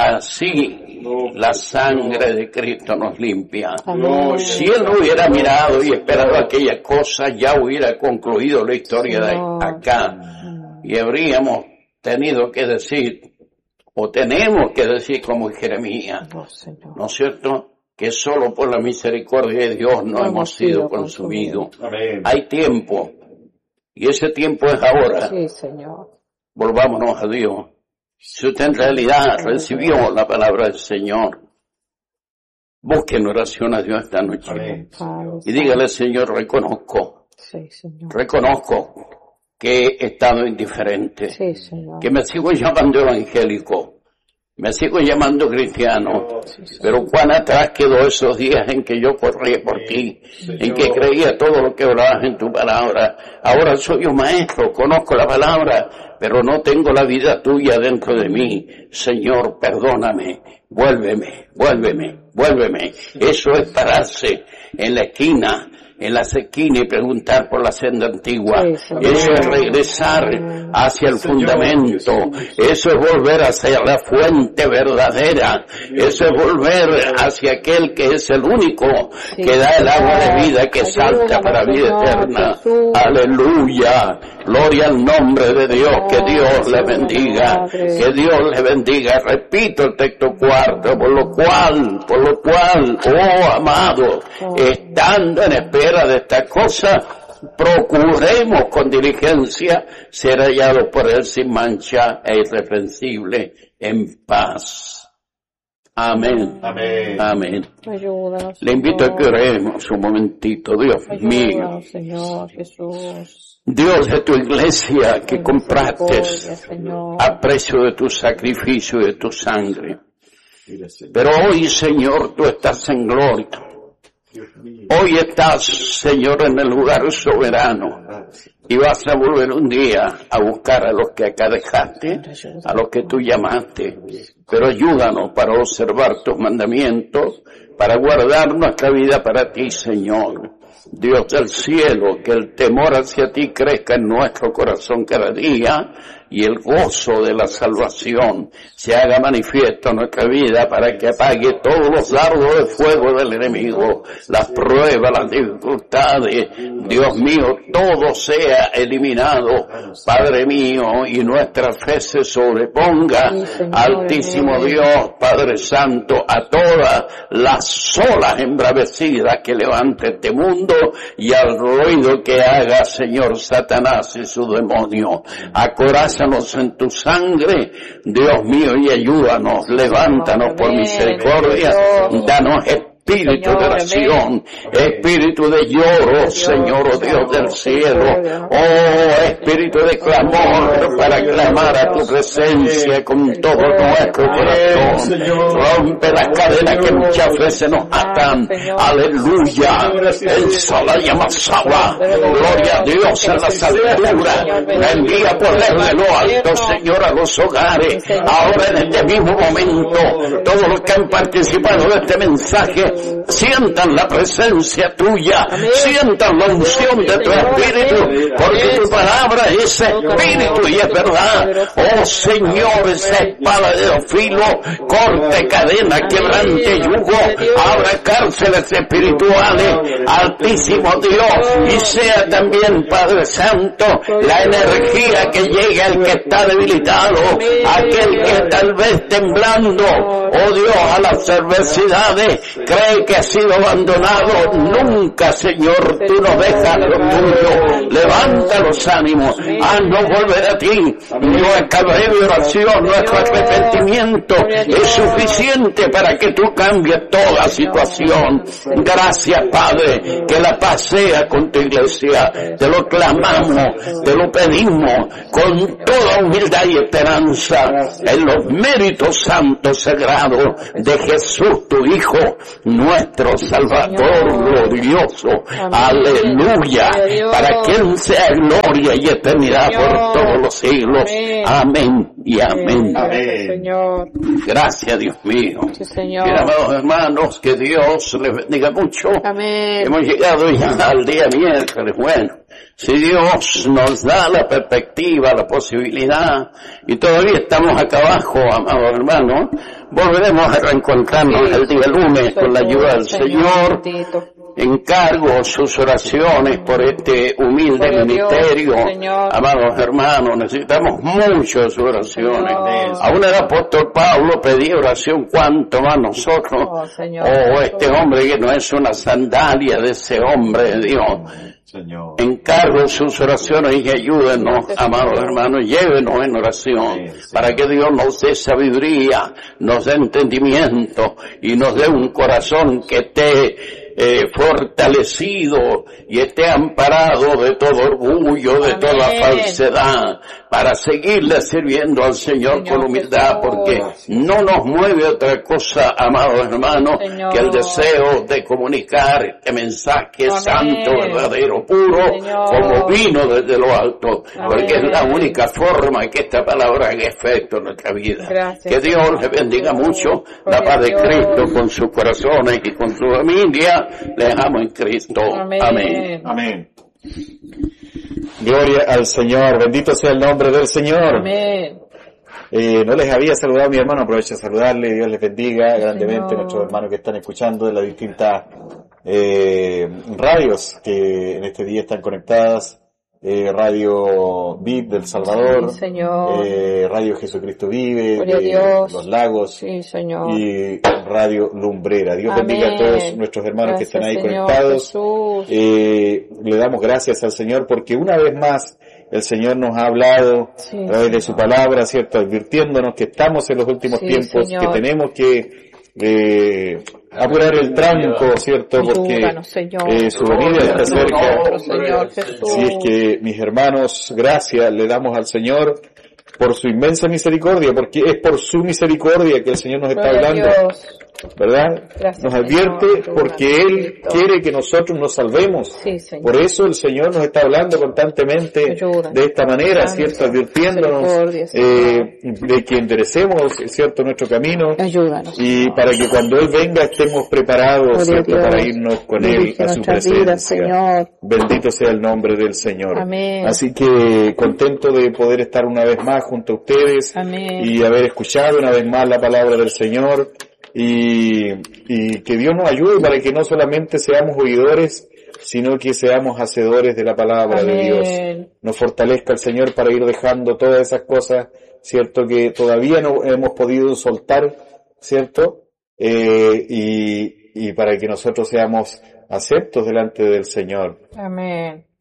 así la sangre de Cristo nos limpia. Amén. Si él no hubiera mirado y esperado aquella cosa, ya hubiera concluido la historia de Señor. acá. Y habríamos tenido que decir, o tenemos que decir como Jeremías, Oh, Señor. ¿no es cierto? Que solo por la misericordia de Dios no hemos sido consumidos. Amén. Hay tiempo, y ese tiempo es ahora. Sí, Señor. Volvámonos a Dios. Si usted en realidad recibió la palabra del Señor, busque en oración a Dios esta noche. Amén. Padre Y dígale, Señor, reconozco, Sí, Señor. reconozco que he estado indiferente, Sí, Señor. que me sigo llamando evangélico, me sigo llamando cristiano, pero cuán atrás quedó esos días en que yo corría por ti, en que creía todo lo que hablabas en tu palabra. Ahora soy un maestro, conozco la palabra, pero no tengo la vida tuya dentro de mí. Señor, perdóname, vuélveme, vuélveme, vuélveme. Eso es pararse en la esquina, en las esquinas y preguntar por la senda antigua. Sí, Señor. Eso es regresar hacia el fundamento. Eso es volver hacia la fuente verdadera. Eso es volver hacia aquel que es el único que da el agua de vida que salta para vida eterna. Aleluya. Gloria al nombre de Dios. Que Dios le bendiga. Que Dios le bendiga. Repito el texto cuarto. Por lo cual, por lo cual, oh amado, estando en espera de esta cosa, procuremos con diligencia ser hallados por Él sin mancha e irreprensible en paz. Amén. Amén. Amén. Ayúdanos, Le invito a que Señor. oremos un momentito. Dios mío, Ayúdanos, Señor Jesús. Dios de tu iglesia que Ten compraste misericordia, Señor. a precio de tu sacrificio y de tu sangre. Mire, Señor. Pero hoy, Señor, tú estás en gloria. Dios mío. Hoy estás, Señor, en el lugar soberano. Y vas a volver un día a buscar a los que acá dejaste, a los que tú llamaste. Pero ayúdanos para observar tus mandamientos, para guardar nuestra vida para ti, Señor. Dios del cielo, que el temor hacia ti crezca en nuestro corazón cada día y el gozo de la salvación se haga manifiesto en nuestra vida para que apague todos los dardos de fuego del enemigo, las pruebas, las dificultades. Dios mío, todo sea eliminado, Padre mío, y nuestra fe se sobreponga, Sí, Señor, Altísimo amén. Dios, Padre Santo, a todas las olas embravecidas que levante este mundo y al ruido que haga, Señor, Satanás y su demonio. Acorázanos en tu sangre, Dios mío, y ayúdanos, levántanos por Amén. misericordia, Dios. danos espíritu de oración, espíritu de lloro, Señor, oh Dios del cielo, oh espíritu de clamor para clamar a tu presencia con todo nuestro corazón. Rompe las cadenas que muchas veces nos atan. Aleluya. En sola llamasaba. Gloria a Dios en las alturas. Envía poder de lo alto, Señor, a los hogares. Ahora en este mismo momento, todos los que han participado de este mensaje, sientan la presencia tuya, sientan la unción de tu espíritu, porque tu palabra es espíritu y es verdad. Oh Señor, esa espada de dos filos, corte cadena, quebrante yugo, abra cárceles espirituales, Altísimo Dios, y sea también, Padre Santo, la energía que llega al que está debilitado, aquel que tal vez temblando, oh Dios, a las adversidades, cree que ha sido abandonado. Nunca, Señor, tú no dejas lo tuyo. Levanta los ánimos, haznos volver a ti. Nuestra breve oración, nuestro arrepentimiento es suficiente para que tú cambies toda situación. Gracias, Padre, que la paz sea con tu iglesia. Te lo clamamos, te lo pedimos con toda humildad y esperanza en los méritos santos sagrados de Jesús, tu Hijo, nuestro Salvador glorioso. Aleluya. Para quien sea gloria y eternidad por todos los siglos. Amén y amén. Señor. Gracias, Dios mío. Sí, Señor. Bien, amados hermanos, que Dios les bendiga mucho. Amén. Hemos llegado ya al día miércoles. Bueno, si Dios nos da la perspectiva, la posibilidad, y todavía estamos acá abajo, amados hermanos, volveremos a reencontrarnos el día lunes con la ayuda del Señor. Encargo sus oraciones por este humilde ministerio. Amados hermanos, necesitamos mucho sus oraciones. Aún el apóstol Pablo pedía oración, cuanto más nosotros. Oh, este hombre que no es una sandalia de ese hombre de Dios. Señor. Encargo sus oraciones y ayúdenos, amados hermanos, llévenos en oración, para que Dios nos dé sabiduría, nos dé entendimiento y nos dé un corazón que esté Eh, fortalecido y esté amparado de todo orgullo, de Amén. Toda falsedad, para seguirle sirviendo al Señor, Señor con humildad, Jesús. Porque no nos mueve otra cosa, amados hermanos, Señor. Que el deseo de comunicar este mensaje Amén. Santo, verdadero, puro, Señor. Como vino desde lo alto, Amén. Porque es la única forma que esta palabra haga efecto en nuestra vida. Gracias, que Dios Señor. Le bendiga mucho, la paz de Cristo con sus corazones y con su familia. Le dejamos en Cristo. Amén. Amén. Amén. Gloria al Señor. Bendito sea el nombre del Señor. Amén. Eh, no les había saludado a mi hermano, aprovecho de saludarle. Dios les bendiga grandemente a nuestros hermanos que están escuchando de las distintas eh, radios que en este día están conectadas. Eh, Radio V I P del Salvador, sí, Señor. Eh, Radio Jesucristo Vive, Gloria de Dios. Los Lagos, sí, Señor. Y Radio Lumbrera. Dios Amén. bendiga a todos nuestros hermanos gracias, que están ahí Señor conectados. Eh, le damos gracias al Señor porque una vez más el Señor nos ha hablado sí, a través de su palabra, ¿cierto? Advirtiéndonos que estamos en los últimos sí, tiempos, Señor. Que tenemos que eh, apurar el tranco, ¿cierto? Porque eh, su venida está cerca. Si es que, mis hermanos, gracias le damos al Señor por su inmensa misericordia, porque es por su misericordia que el Señor nos está hablando, ¿verdad? Gracias, nos advierte Señor, porque Él quiere que nosotros nos salvemos. Sí, por eso el Señor nos está hablando constantemente Ayuda. De esta manera, ¿cierto? Advirtiéndonos eh, de que enderecemos, ¿cierto? Nuestro camino. Ayúdanos. Y para que cuando Él venga estemos preparados, ¿cierto? Para irnos con Él a su presencia. Vidas, Señor. Bendito sea el nombre del Señor. Amén. Así que contento de poder estar una vez más junto a ustedes. Amén. Y haber escuchado una vez más la palabra del Señor. Y, y que Dios nos ayude para que no solamente seamos oidores, sino que seamos hacedores de la palabra Amén. De Dios. Nos fortalezca el Señor para ir dejando todas esas cosas, ¿cierto? Que todavía no hemos podido soltar, ¿cierto? Eh, y, y para que nosotros seamos aceptos delante del Señor. Amén.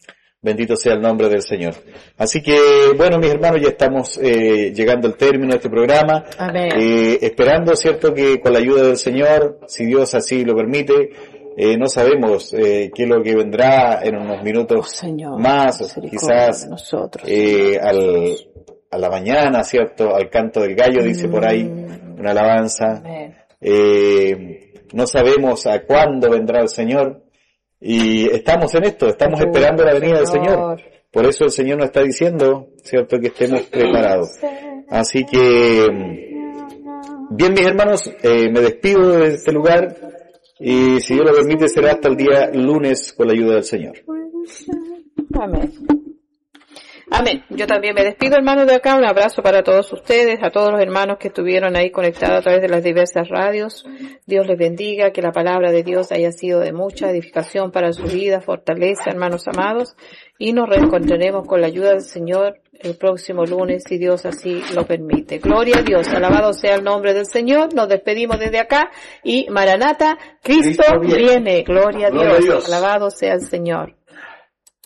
Bendito sea el nombre del Señor. Así que, bueno, mis hermanos, ya estamos eh, llegando al término de este programa. Amén. Eh, esperando, cierto, que con la ayuda del Señor, si Dios así lo permite, eh, no sabemos eh, qué es lo que vendrá en unos minutos oh, Señor, más, quizás nosotros, eh, al, a la mañana, cierto, al canto del gallo, dice por ahí, una alabanza. Amén. Eh, no sabemos a cuándo vendrá el Señor. Y estamos en esto, estamos uh, esperando la venida Señor. del Señor. Por eso el Señor nos está diciendo, cierto, que estemos preparados. Así que, bien mis hermanos, eh, me despido de este lugar y si Dios lo permite será hasta el día lunes con la ayuda del Señor. Amén. Amén. Yo también me despido, hermanos, de acá. Un abrazo para todos ustedes, a todos los hermanos que estuvieron ahí conectados a través de las diversas radios. Dios les bendiga, que la palabra de Dios haya sido de mucha edificación para su vida, fortaleza, hermanos amados. Y nos reencontraremos con la ayuda del Señor el próximo lunes, si Dios así lo permite. Gloria a Dios, alabado sea el nombre del Señor. Nos despedimos desde acá y Maranata, Cristo, Cristo viene. viene. Gloria a Dios, Gloria a Dios. Alabado sea el Señor.